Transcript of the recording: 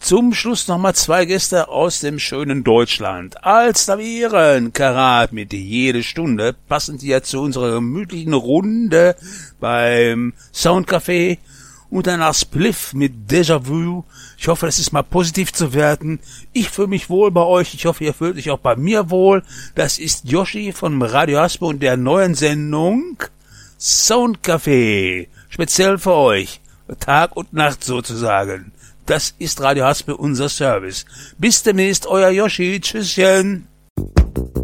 Zum Schluss nochmal 2 Gäste aus dem schönen Deutschland. Alstavieren, Karat mit jede Stunde, passend ja zu unserer gemütlichen Runde beim Soundcafé und danach Spliff mit Déjà-vu. Ich hoffe, das ist mal positiv zu werten. Ich fühle mich wohl bei euch. Ich hoffe, ihr fühlt euch auch bei mir wohl. Das ist Yoshi von Radio Haspe und der neuen Sendung Soundcafé. Speziell für euch. Tag und Nacht sozusagen. Das ist Radio Haspe, unser Service. Bis demnächst, euer Yoshi. Tschüsschen.